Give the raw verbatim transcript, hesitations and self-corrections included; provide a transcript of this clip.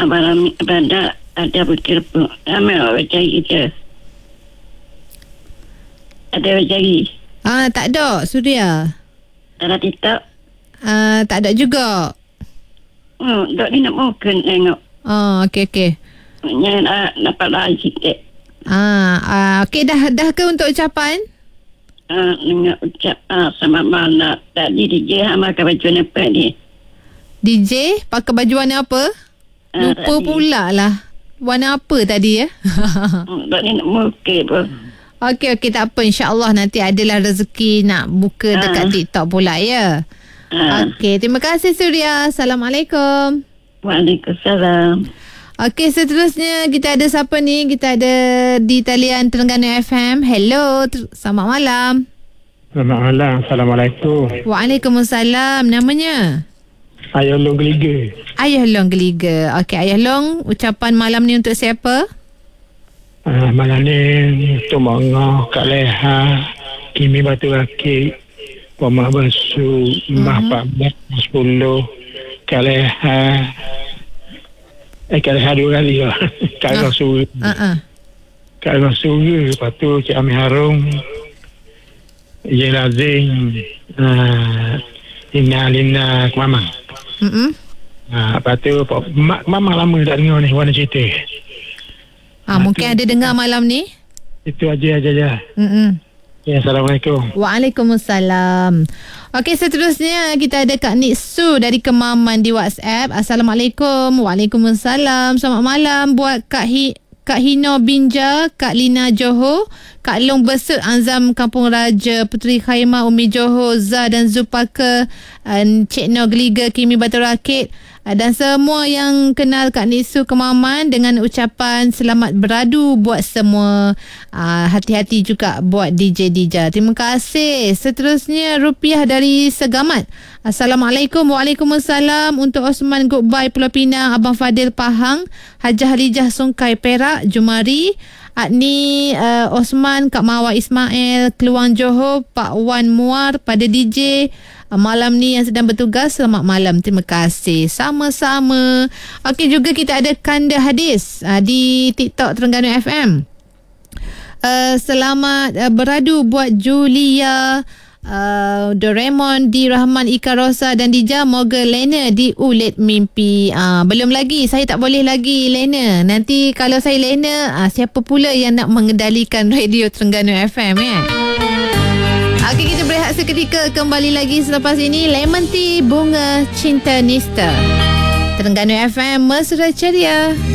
Malam pada ada pikir pun. Kami awak cari je. Ada awak cari. Ah, tak ada, Suria. Ada TikTok. Ah, tak ada juga. Hmm, dok ni nak mungkin tengok. Oh, okey okey. Nya nak dapat lagi sikit. Ah, ah okey dah dah ke untuk ucapan? Ah, dengan ucap ah, sama mana tadi D J hama ke baju apa ni? D J pakai baju warna apa? Ah, Lupa tadi. pula lah. Warna apa tadi ya? Hmm, dok ni nak mungkin pun. Okey okey tak apa, insya-Allah nanti adalah rezeki nak buka dekat Ah. TikTok pula ya. Ah. Okey, terima kasih Suria. Assalamualaikum. Waalaikumsalam. Okey, seterusnya kita ada siapa ni? Kita ada di talian Terengganu F M. Hello, ter- selamat malam. Selamat malam. Assalamualaikum. Waalaikumsalam. Namanya? Ayah Long Geliga. Ayah Long Geliga. Okey, Ayah Long, ucapan malam ni untuk siapa? Uh, malam ni untuk Mongah, Kak Leha, Kimi Batu Rakit, Pemah Besu, Mah Mhm. Pak Bek, sepuluh, Kak Leha. Eh, Kak Leha dua kali lah. Kak Ah. Rasul. Uh-uh. Kak Rasul. Lepas tu Cik Amir Harum. Yen Lazim. Uh, Lina Lina Kemamang. Mm-mm. Uh, lepas tu Pak Mak Kemamang lama tak dengar ni warna cerita. Ah, mungkin ada dengar malam ni. Itu aja aja aja. Mm-mm. Ya, Assalamualaikum. Waalaikumsalam. Okey, seterusnya kita ada Kak Nitsu dari Kemaman di WhatsApp. Assalamualaikum. Waalaikumsalam. Selamat malam buat Kak Hi Kak Hino Binja, Kak Lina Johor, Kak Long Besut Anzam Kampung Raja, Puteri Khaimah Umi Johor, Zah dan Zulpaka, Cik Noh Geliga, Kimi Batu Rakit, dan semua yang kenal Kak Nitsu Kemaman dengan ucapan selamat beradu buat semua. Uh, hati-hati juga buat D J Dija. Terima kasih. Seterusnya Rupiah dari Segamat. Assalamualaikum. Waalaikumsalam. Untuk Osman Goodbye Pulau Pinang, Abang Fadil Pahang, Hajah Halijah Sungkai Perak, Jumari, Adni uh, Osman, Kak Mawar Ismail, Keluang Johor, Pak Wan Muar, pada D J uh, malam ni yang sedang bertugas, selamat malam. Terima kasih. Sama-sama. Okey, juga kita ada Kanda Hadis uh, di TikTok Terengganu F M. Uh, selamat uh, beradu buat Julia, Uh, Doraemon di Rahman Ika Rosa dan Dija. Moga Lena di Ulit Mimpi. uh, Belum lagi, saya tak boleh lagi Lena. Nanti kalau saya Lena, uh, siapa pula yang nak mengendalikan radio Terengganu F M ya? Okey, kita berehat seketika. Kembali lagi selepas ini. Lemon Tea Bunga Cinta Nista, Terengganu F M, mesra ceria.